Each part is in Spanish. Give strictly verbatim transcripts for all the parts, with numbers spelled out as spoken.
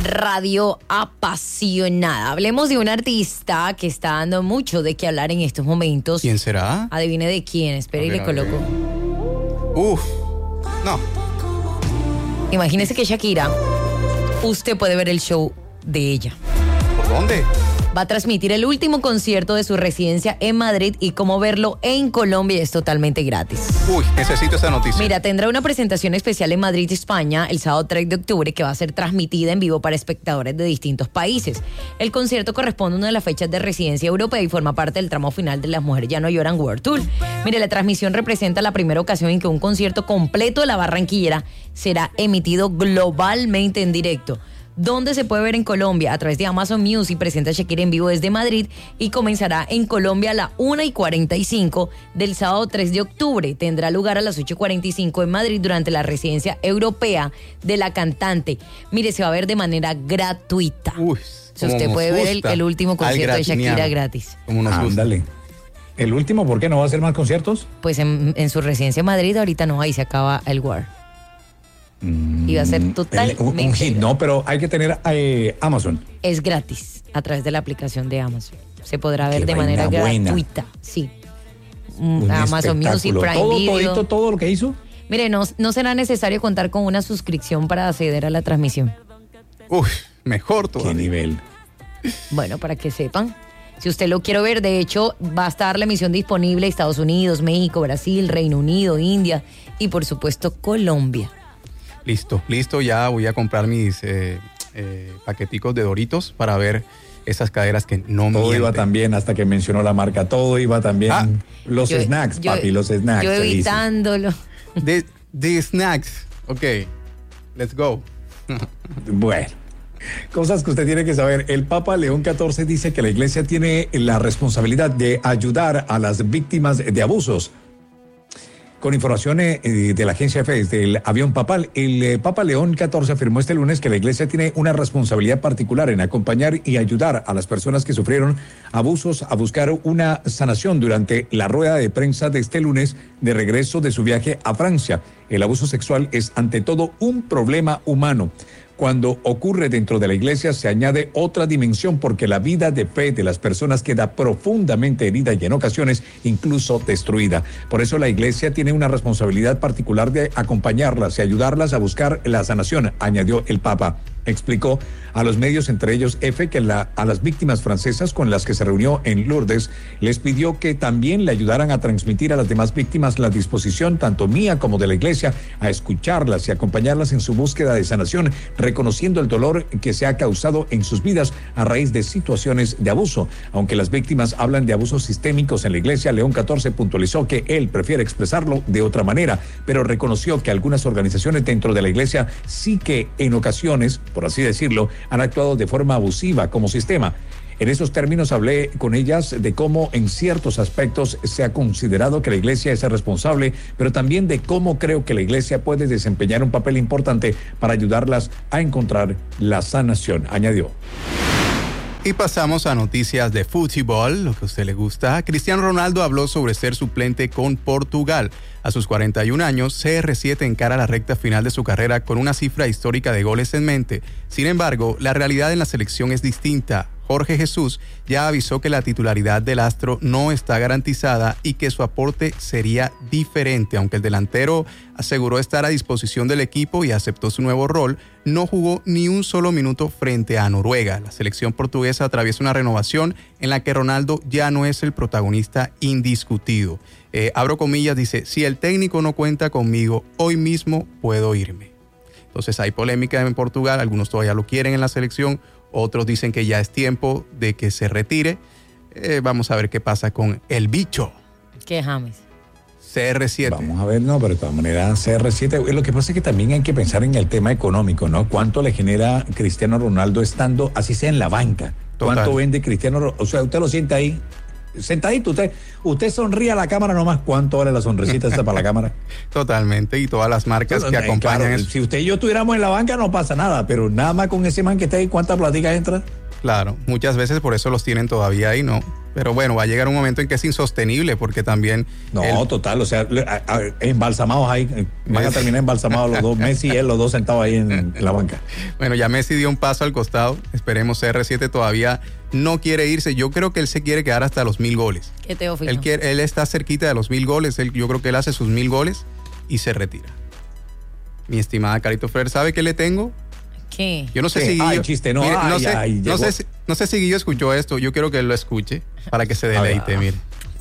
Radio Apasionada. Hablemos de un artista que está dando mucho de qué hablar en estos momentos. ¿Quién será? Adivine de quién, espere y le coloco. Uf, no. Imagínese que Shakira, usted puede ver el show de ella. ¿Por dónde? Va a transmitir el último concierto de su residencia en Madrid y cómo verlo en Colombia es totalmente gratis. Uy, necesito esa noticia. Mira, tendrá una presentación especial en Madrid, España, el sábado tres de octubre, que va a ser transmitida en vivo para espectadores de distintos países. El concierto corresponde a una de las fechas de residencia europea y forma parte del tramo final de Las Mujeres Ya No Lloran World Tour. Mire, la transmisión representa la primera ocasión en que un concierto completo de la barranquillera será emitido globalmente en directo. ¿Dónde se puede ver en Colombia? A través de Amazon Music presenta Shakira en vivo desde Madrid y comenzará en Colombia a las una y cuarenta y cinco del sábado tres de octubre. Tendrá lugar a las ocho y cuarenta y cinco en Madrid durante la residencia europea de la cantante. Mire, se va a ver de manera gratuita. Uy, si usted puede ver el, el último concierto de Shakira gratis. Como nos gusta. Dale. ¿El último por qué no va a hacer más conciertos? Pues en, en su residencia en Madrid ahorita no, ahí se acaba el War. Mm, Iba a ser totalmente un, un hit, no, pero hay que tener eh, Amazon. Es gratis a través de la aplicación de Amazon. Se podrá ver Qué de manera buena. gratuita, sí. Un Amazon Music, Prime todo, Video. Todito, todo lo que hizo. Mire, no, no será necesario contar con una suscripción para acceder a la transmisión. Uy, mejor todavía. ¿Qué nivel? Bueno, para que sepan. Si usted lo quiere ver, de hecho, va a estar la emisión disponible en Estados Unidos, México, Brasil, Reino Unido, India y, por supuesto, Colombia. Listo, listo, ya voy a comprar mis eh, eh, paqueticos de Doritos para ver esas caderas que no Todo mienten. iba tan bien hasta que mencionó la marca, todo iba tan bien. Ah, los yo, snacks, yo, papi, los snacks. Yo evitándolo. De, de snacks, ok, let's go. Bueno, cosas que usted tiene que saber. El Papa León catorce dice que la iglesia tiene la responsabilidad de ayudar a las víctimas de abusos. Con información eh, de la agencia F del avión papal, el eh, Papa León catorce afirmó este lunes que la iglesia tiene una responsabilidad particular en acompañar y ayudar a las personas que sufrieron abusos a buscar una sanación durante la rueda de prensa de este lunes de regreso de su viaje a Francia. El abuso sexual es ante todo un problema humano. Cuando ocurre dentro de la iglesia se añade otra dimensión porque la vida de fe de las personas queda profundamente herida y en ocasiones incluso destruida. Por eso la iglesia tiene una responsabilidad particular de acompañarlas y ayudarlas a buscar la sanación, añadió el Papa. Explicó a los medios, entre ellos F, que la, a las víctimas francesas con las que se reunió en Lourdes, les pidió que también le ayudaran a transmitir a las demás víctimas la disposición, tanto mía como de la iglesia, a escucharlas y acompañarlas en su búsqueda de sanación, reconociendo el dolor que se ha causado en sus vidas a raíz de situaciones de abuso. Aunque las víctimas hablan de abusos sistémicos en la iglesia, León catorce puntualizó que él prefiere expresarlo de otra manera, pero reconoció que algunas organizaciones dentro de la iglesia sí que en ocasiones, por así decirlo, han actuado de forma abusiva como sistema. En esos términos hablé con ellas de cómo en ciertos aspectos se ha considerado que la iglesia es responsable, pero también de cómo creo que la iglesia puede desempeñar un papel importante para ayudarlas a encontrar la sanación, añadió. Y pasamos a noticias de fútbol, lo que a usted le gusta. Cristiano Ronaldo habló sobre ser suplente con Portugal. A sus cuarenta y un años, C R siete encara la recta final de su carrera con una cifra histórica de goles en mente. Sin embargo, la realidad en la selección es distinta. Jorge Jesús ya avisó que la titularidad del astro no está garantizada y que su aporte sería diferente. Aunque el delantero aseguró estar a disposición del equipo y aceptó su nuevo rol, no jugó ni un solo minuto frente a Noruega. La selección portuguesa atraviesa una renovación en la que Ronaldo ya no es el protagonista indiscutido. Eh, abro comillas, dice, si el técnico no cuenta conmigo, hoy mismo puedo irme. Entonces hay polémica en Portugal, algunos todavía lo quieren en la selección, otros dicen que ya es tiempo de que se retire. Eh, vamos a ver qué pasa con el bicho. ¿Qué James? C R siete. Vamos a ver, no, pero de todas maneras C R siete, lo que pasa es que también hay que pensar en el tema económico, ¿no? ¿Cuánto le genera Cristiano Ronaldo estando, así sea en la banca? Total. ¿Cuánto vende Cristiano Ronaldo? O sea, usted lo siente ahí, sentadito, usted, usted sonríe a la cámara nomás. ¿Cuánto vale la sonrisita esta para la cámara? Totalmente, y todas las marcas no, que acompañan claro, eso. Si usted y yo estuviéramos en la banca no pasa nada, pero nada más con ese man que está ahí, ¿cuánta platica entra? Claro, muchas veces por eso los tienen todavía ahí, ¿no? Pero bueno, va a llegar un momento en que es insostenible porque también... No, el... total, o sea, a, a, embalsamados ahí, van a terminar embalsamados los dos, Messi y él, los dos sentados ahí en, en la banca. Bueno, ya Messi dio un paso al costado, esperemos C R siete todavía no quiere irse, yo creo que él se quiere quedar hasta los mil goles. ¿Qué Teófilo? Él, quiere, él está cerquita de los mil goles, él, yo creo que él hace sus mil goles y se retira. Mi estimada Carito Fer, ¿sabe qué le tengo? ¿Qué? Yo no sé ¿Qué? si Guillo, Ay, chiste, no, mire, ay, no, sé, ay, no, sé si, no sé si Guillo escuchó esto, yo quiero que él lo escuche para que se deleite, mire.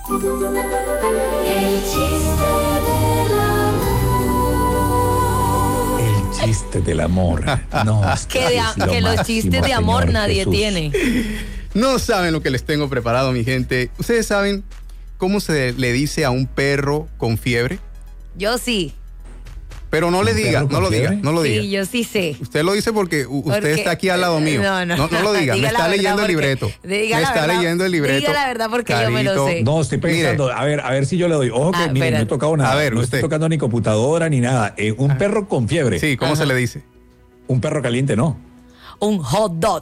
El chiste del amor. No, es Que, de, es lo que los máximo, chistes de amor Señor nadie Jesús. tiene. No saben lo que les tengo preparado, mi gente. ¿Ustedes saben cómo se le dice a un perro con fiebre? Yo sí. Pero no le ¿Un diga, perro no con lo diga, fiebre? no lo diga. Sí, yo sí sé. Usted lo dice porque u- usted Porque- está aquí al lado mío. No, no. no, no lo diga, me Diga la está verdad leyendo el porque- libreto. diga Me la está verdad. leyendo el libreto. Diga la verdad porque yo me lo Carito. sé. No, estoy pensando, Mire. a ver, a ver si yo le doy. Ojo que Ah, mire, no he espérate. tocado nada. A ver, no usted. estoy tocando ni computadora ni nada. Eh, un perro con fiebre. Sí, ¿cómo Ajá. se le dice? Un perro caliente, no. Un hot dog.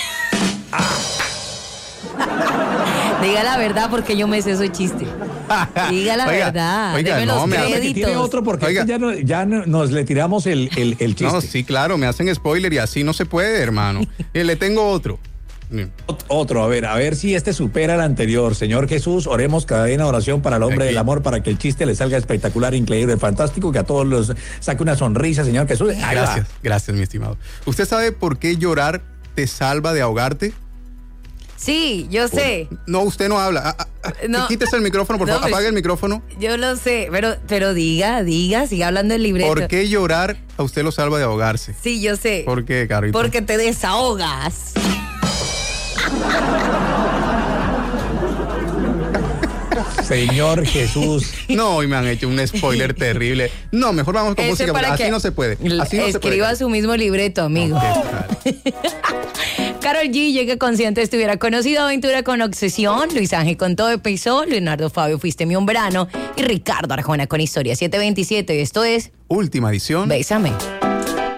Diga la verdad porque yo me sé esos chistes. Diga la Oiga, verdad. oiga, Deme no, los me hace que créditos. Tiene otro porque Oiga. este ya, no- ya no- nos le tiramos el, el, el chiste. No, sí, claro, me hacen spoiler y así no se puede, hermano. Y le tengo otro. Ot- Otro, a ver, a ver si este supera el anterior. Señor Jesús, oremos cada día en oración para el hombre Aquí. del amor, para que el chiste le salga espectacular, increíble, fantástico, que a todos los saque una sonrisa, Señor Jesús. Ahí va. Gracias, gracias, mi estimado. ¿Usted sabe por qué llorar te salva de ahogarte? Sí, yo sé. No, usted no habla. Ah, ah, ah, No. Quítese el micrófono, por No, favor. pues- Apague el micrófono. Yo lo sé. Pero, pero diga, diga, siga hablando del libreto. ¿Por qué llorar a usted lo salva de ahogarse? Sí, yo sé. ¿Por qué, Carito? Porque te desahogas. Señor Jesús. No, hoy me han hecho un spoiler terrible. No, mejor vamos con Ese música, porque para así que no se puede. Así no se puede. escriba su mismo libreto, amigo. Ok, vale. Karol G llega consciente estuviera conocido, Aventura con Obsesión, Luis Ángel con Todo Empezó, Leonardo Fabio Fuiste mi un verano y Ricardo Arjona con Historia siete veintisiete. Y esto es Última edición. Bésame.